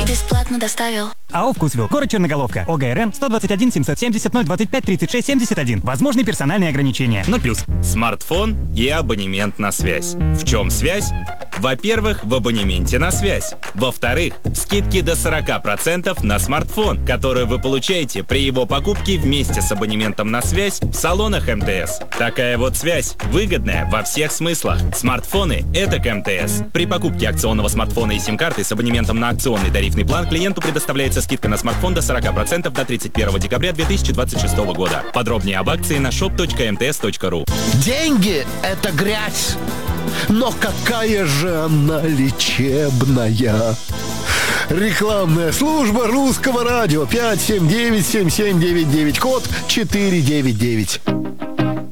бесплатно доставил. АО «Вкусвилл», город Черноголовка, ОГРН 121 770 025 36 71. Возможны персональные ограничения. 0+. Смартфон и абонемент на связь. В чем связь? Во-первых, в абонементе на связь. Во-вторых, скидки до 40% на смартфон, которые вы получаете при его покупке вместе с абонементом на связь в салонах МТС. Такая вот связь, выгодная во всех смыслах. Смартфоны — это к МТС. При покупке акционного смартфона и сим-карты с абонементом на акционный тарифный план клиенту предоставляется скидка на смартфон до 40% до 31 декабря 2026 года. Подробнее об акции на shop.mts.ru. Деньги — это грязь, но какая же она лечебная. Рекламная служба Русского радио 579-7799, код 499.